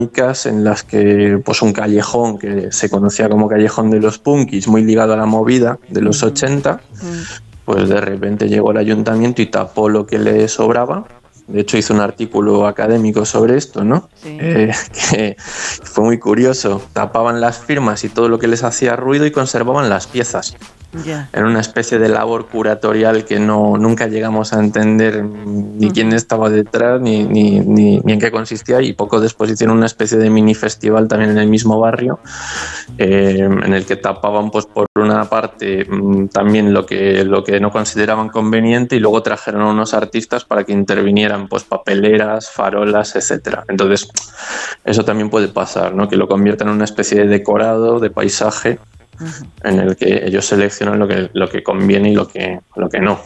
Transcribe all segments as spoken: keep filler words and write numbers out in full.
en las que pues un callejón que se conocía como Callejón de los Punkis, muy ligado a la movida de los ochenta, pues de repente llegó el ayuntamiento y tapó lo que le sobraba. De hecho hizo un artículo académico sobre esto, ¿no? Sí. Eh, que fue muy curioso. Tapaban las firmas y todo lo que les hacía ruido y conservaban las piezas. Yeah. Era una especie de labor curatorial que no, nunca llegamos a entender ni uh-huh. quién estaba detrás ni, ni, ni, ni en qué consistía, y poco después hicieron una especie de mini festival también en el mismo barrio, eh, en el que tapaban pues por una parte también lo que, lo que no consideraban conveniente, y luego trajeron a unos artistas para que intervinieran pues papeleras, farolas, etcétera. Entonces eso también puede pasar, ¿no? Que lo conviertan en una especie de decorado, de paisaje, en el que ellos seleccionan lo que, lo que conviene y lo que, lo que no.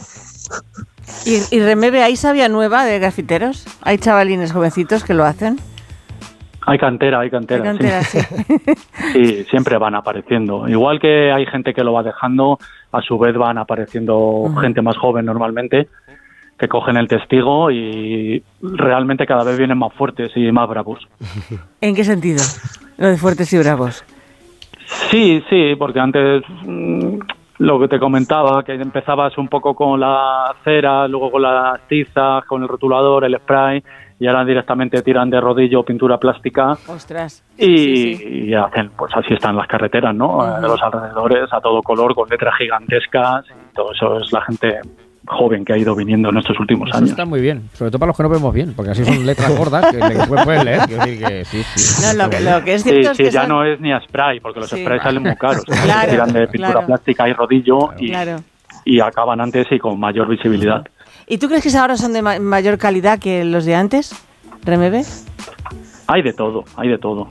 ¿Y, y Remebe, hay sabia nueva de grafiteros? ¿Hay chavalines jovencitos que lo hacen? Hay cantera, hay cantera. Hay cantera, sí. Sí. Sí, siempre van apareciendo. Igual que hay gente que lo va dejando, a su vez van apareciendo uh-huh. gente más joven normalmente, que cogen el testigo y realmente cada vez vienen más fuertes y más bravos. ¿En qué sentido? Lo de fuertes y bravos. Sí, sí, porque antes mmm, lo que te comentaba, que empezabas un poco con la cera, luego con las tizas, con el rotulador, el spray, y ahora directamente tiran de rodillo pintura plástica. Ostras. Y, sí, sí. y hacen, pues así están las carreteras, ¿no? Uh-huh. De los alrededores, a todo color, con letras gigantescas, y todo eso es la gente joven que ha ido viniendo en estos últimos Eso años. Está muy bien, sobre todo para los que no vemos bien, porque así son letras gordas que puedes leer. Quiero decir que sí, sí. No, lo que, lo que es cierto sí, es sí, que ya son... no es ni a spray, porque los sí. sprays salen muy caros. Claro, tiran de pintura claro. plástica y rodillo y, claro. y acaban antes y con mayor visibilidad. ¿Y tú crees que ahora son de ma- mayor calidad que los de antes, Remebe? Hay de todo, hay de todo.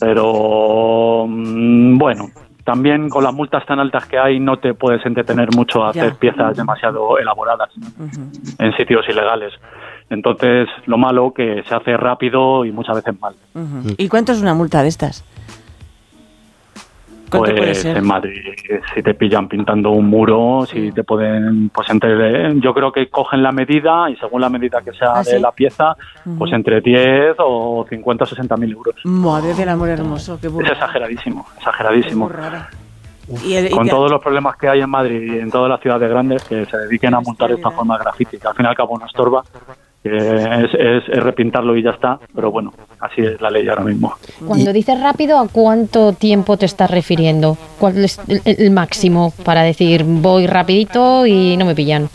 Pero mmm, bueno, también con las multas tan altas que hay no te puedes entretener mucho a hacer ya. piezas demasiado elaboradas uh-huh. en sitios ilegales. Entonces, lo malo que se hace rápido y muchas veces mal. Uh-huh. ¿Y cuánto es una multa de estas? ¿Cuánto pues puede ser? En Madrid, si te pillan pintando un muro, sí. si te pueden, pues entre, yo creo que cogen la medida y según la medida que sea ¿Ah, de sí? la pieza, uh-huh. pues entre diez o cincuenta o sesenta mil euros. Madre del amor hermoso, qué burrada. Es exageradísimo, exageradísimo. Y el, y Con te... todos los problemas que hay en Madrid y en todas las ciudades grandes, que se dediquen a montar esta forma de grafiti, que al fin y al cabo no estorba, que es, es, es repintarlo y ya está, pero bueno, así es la ley ahora mismo. Cuando dices rápido, ¿a cuánto tiempo te estás refiriendo? ¿Cuál es el, el máximo para decir voy rapidito y no me pillan?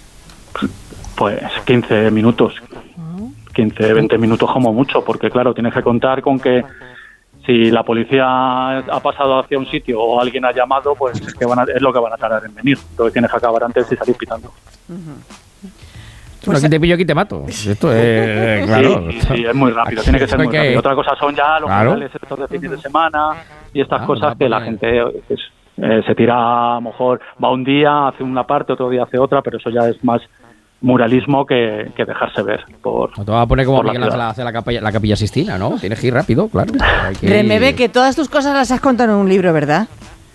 Pues quince minutos, quince, veinte minutos como mucho, porque claro, tienes que contar con que si la policía ha pasado hacia un sitio o alguien ha llamado, pues es, que van a, es lo que van a tardar en venir. Entonces tienes que acabar antes y salir pitando. Uh-huh. Pues aquí te pillo, aquí te mato. Esto es, claro. Sí, sí, es muy rápido, tiene que ser muy rápido. Otra cosa son ya los claro. finales estos de fines de semana y estas ah, cosas que la gente pues, eh, se tira, a lo mejor va un día, hace una parte, otro día hace otra, pero eso ya es más muralismo que, que dejarse ver. Por, no te vas a poner como Miguel Ángel hace la, la, capilla, la capilla Sistina, ¿no? Tienes que ir rápido, claro. Que Remebe, que todas tus cosas las has contado en un libro, ¿verdad?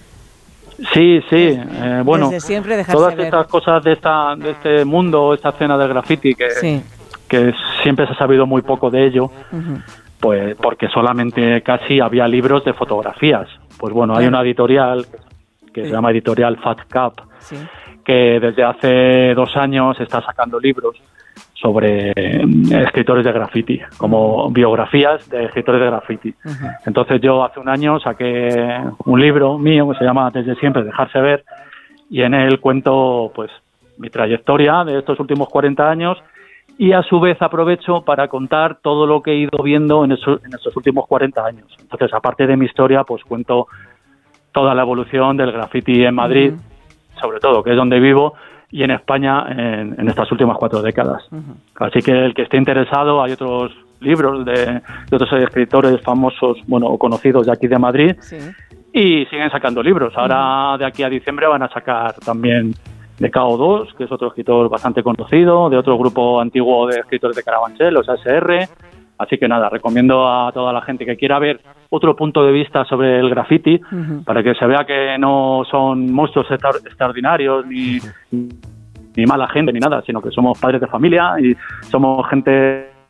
Sí, sí, eh, bueno, siempre todas ver. estas cosas de esta de este mundo, esta escena del graffiti, que, sí. que siempre se ha sabido muy poco de ello, uh-huh. pues porque solamente casi había libros de fotografías. Pues bueno, claro. hay una editorial que sí. se llama Editorial Fat Cap, sí. que desde hace dos años está sacando libros sobre escritores de graffiti, como biografías de escritores de graffiti. Uh-huh. Entonces yo hace un año saqué un libro mío que se llama Desde siempre, dejarse ver, y en él cuento pues mi trayectoria de estos últimos cuarenta años y a su vez aprovecho para contar todo lo que he ido viendo en, eso, en estos últimos cuarenta años. Entonces, aparte de mi historia, pues cuento toda la evolución del graffiti en Madrid, uh-huh. sobre todo, que es donde vivo, y en España en, en estas últimas cuatro décadas. Uh-huh. Así que el que esté interesado, hay otros libros de, de otros escritores famosos, bueno, o conocidos de aquí de Madrid, sí. y siguen sacando libros. Ahora, uh-huh. de aquí a diciembre, van a sacar también de K O dos, que es otro escritor bastante conocido, de otro grupo antiguo de escritores de Carabanchel, los A S R. Así que nada, recomiendo a toda la gente que quiera ver otro punto de vista sobre el graffiti, uh-huh. para que se vea que no son monstruos extra- extraordinarios, ni, ni mala gente, ni nada, sino que somos padres de familia y somos gente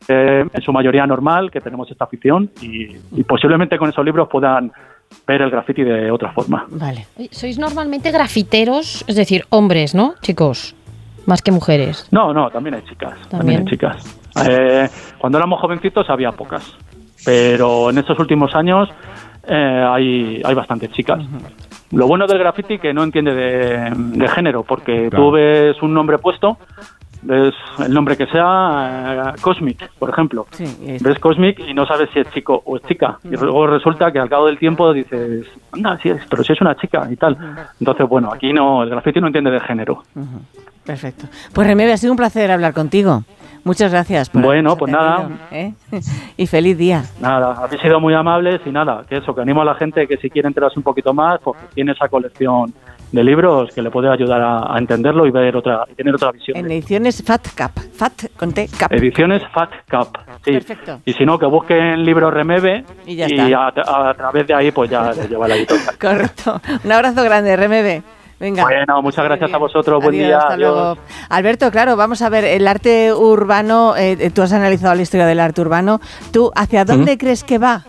eh, en su mayoría normal, que tenemos esta afición y, y posiblemente con esos libros puedan ver el graffiti de otra forma. Vale. ¿Sois normalmente grafiteros? Es decir, hombres, ¿no, chicos? Más que mujeres. No, no, también hay chicas. También, también hay chicas. Eh, cuando éramos jovencitos había pocas, pero en estos últimos años eh, hay, hay bastantes chicas. Uh-huh. Lo bueno del graffiti que no entiende de, de género, porque claro. Tú ves un nombre puesto, ves el nombre que sea, eh, Cosmic, por ejemplo. Sí, ves Cosmic y no sabes si es chico o es chica. Uh-huh. Y luego resulta que al cabo del tiempo dices, anda, sí, pero si es una chica y tal. Uh-huh. Entonces, bueno, aquí no, el graffiti no entiende de género. Uh-huh. Perfecto. Pues Remebe, ha sido un placer hablar contigo. Muchas gracias. Por bueno, pues nada. ¿eh? Y feliz día. Nada, habéis sido muy amables y nada, que eso, que animo a la gente que si quiere enterarse un poquito más, pues tiene esa colección de libros que le puede ayudar a, a entenderlo y ver otra, y tener otra visión. En ediciones Fat Cap, Fat con T, Cap. Ediciones Fat Cap, sí. Perfecto. Y si no, que busquen libros Remebe y, ya y está. A, a través de ahí pues ya se lleva la editorial. Correcto. Un abrazo grande, Remebe. Venga. Bueno, muchas gracias a vosotros. Adiós, buen día. Hasta adiós. luego. Alberto, claro, vamos a ver, el arte urbano, eh, tú has analizado la historia del arte urbano. ¿Tú hacia dónde ¿Mm? crees que va?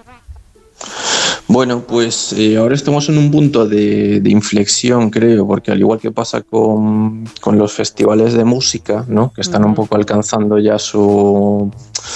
Bueno, pues eh, ahora estamos en un punto de, de inflexión, creo, porque al igual que pasa con, con los festivales de música, ¿no? Que están uh-huh. un poco alcanzando ya su...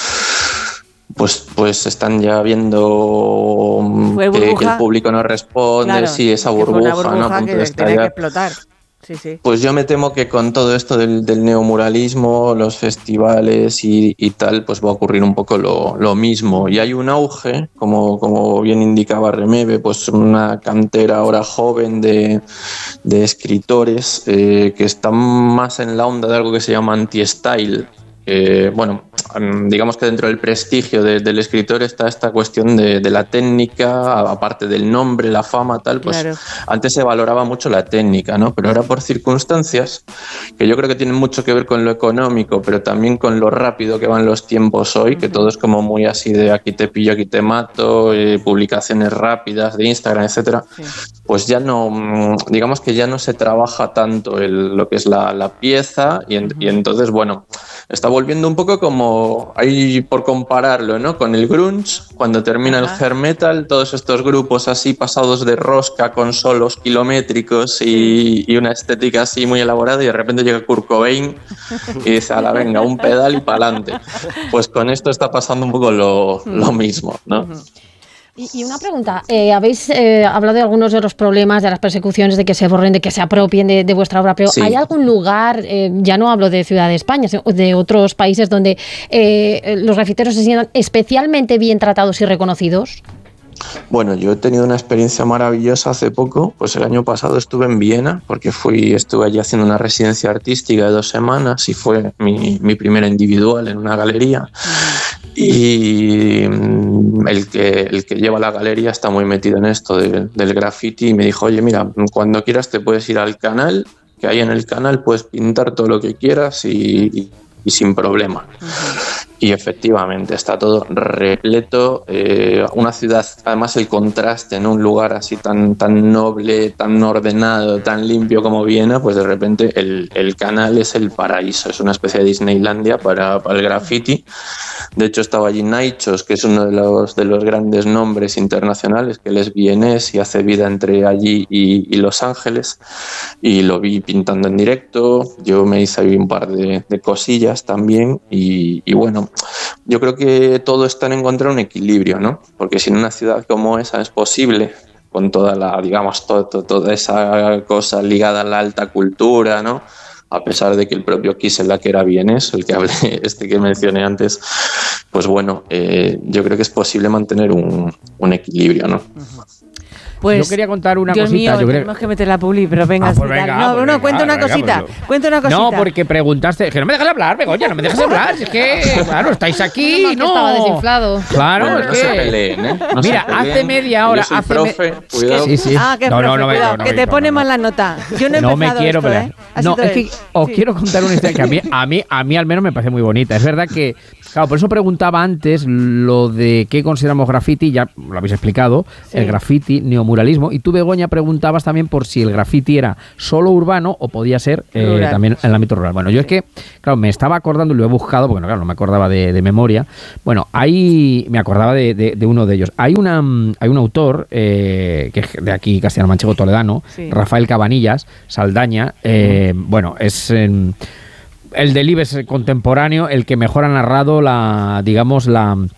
Pues, pues están ya viendo que, que el público no responde, claro, sí, esa burbuja, burbuja ¿no? A punto que de estallar. que explotar. Sí, sí. Pues yo me temo que con todo esto del, del neomuralismo, los festivales y, y tal, pues va a ocurrir un poco lo, lo mismo. Y hay un auge, como, como bien indicaba Remebe, pues una cantera ahora joven de, de escritores eh, que están más en la onda de algo que se llama anti-style. Eh, bueno, digamos que dentro del prestigio de, del escritor está esta cuestión de, de la técnica, aparte del nombre, la fama, tal, pues claro. Antes se valoraba mucho la técnica, ¿no? Pero ahora por circunstancias que yo creo que tienen mucho que ver con lo económico, pero también con lo rápido que van los tiempos hoy, que todo es como muy así de aquí te pillo, aquí te mato, eh, publicaciones rápidas de Instagram, etcétera, sí. Pues ya no, digamos que ya no se trabaja tanto el, lo que es la, la pieza y, en, uh-huh. y entonces, bueno, está volviendo un poco como, ahí por compararlo, ¿no? Con el grunge, cuando termina Ajá. el hair metal, todos estos grupos así pasados de rosca con solos kilométricos y, y una estética así muy elaborada y de repente llega Kurt Cobain y dice, ala, venga, un pedal y pa'lante. Pues con esto está pasando un poco lo, lo mismo, ¿no? Uh-huh. Y una pregunta, eh, habéis eh, hablado de algunos de los problemas, de las persecuciones, de que se borren, de que se apropien de, de vuestra obra, pero sí. ¿Hay algún lugar, eh, ya no hablo de Ciudad de España, sino de otros países donde eh, los grafiteros se sientan especialmente bien tratados y reconocidos? Bueno, yo he tenido una experiencia maravillosa hace poco, pues el año pasado estuve en Viena, porque fui, estuve allí haciendo una residencia artística de dos semanas y fue mi, mi primera individual en una galería. Y el que, el que lleva la galería está muy metido en esto de, del graffiti y me dijo, oye, mira, cuando quieras te puedes ir al canal, que ahí en el canal puedes pintar todo lo que quieras y, y, y sin problema. Uh-huh. Y efectivamente está todo repleto, eh, una ciudad, además el contraste en un lugar así tan, tan noble, tan ordenado, tan limpio como Viena, pues de repente el, el canal es el paraíso, es una especie de Disneylandia para, para el graffiti. De hecho estaba allí Naichos, que es uno de los, de los grandes nombres internacionales, que él es vienés y hace vida entre allí y, y Los Ángeles, y lo vi pintando en directo, yo me hice ahí un par de, de cosillas también y, y bueno, yo creo que todo está en encontrar un equilibrio, ¿no? Porque si en una ciudad como esa es posible, con toda la, digamos, todo, todo, toda esa cosa ligada a la alta cultura, ¿no? A pesar de que el propio Kiselak era vienés, el que hablé, este que mencioné antes, pues bueno, eh, yo creo que es posible mantener un, un equilibrio, ¿no? Pues, yo quería contar una Dios cosita. Mío, yo creo... tenemos que meter la publi, pero venga, ah, pues venga no, pues no, venga, cuenta una venga, cosita, pues cuenta una cosita. No, porque preguntaste, que no me dejas hablar, Begoña, no me dejas hablar, es que, claro, estáis aquí, no. Que estaba desinflado. Claro, bueno, es no que... se peleen, ¿eh? No Mira, se peleen. hace media hora, Yo soy hace profe, me... cuidado. Sí, sí. Ah, que no, profe, no, no, cuidado, no, que no, te no, pone no, mal la nota. Yo no he no empezado me quiero esto, pelear. ¿eh? Así No, es que os sí. quiero contar una historia que a mí, a mí, a mí al menos me parece muy bonita. Es verdad que, claro, por eso preguntaba antes lo de qué consideramos graffiti, ya lo habéis explicado, sí. El graffiti, neomuralismo muralismo. Y tú, Begoña, preguntabas también por si el graffiti era solo urbano o podía ser eh, también en el ámbito rural. Bueno, yo es que, claro, me estaba acordando y lo he buscado, porque claro, no me acordaba de, de memoria. Bueno, hay, me acordaba de, de, de uno de ellos. Hay una hay un autor eh, que es de aquí, castellano-manchego toledano, sí. Rafael Cabanillas, Saldaña. Eh, uh-huh. Bueno, es eh, el del Ibes contemporáneo, el que mejor ha narrado la, digamos, la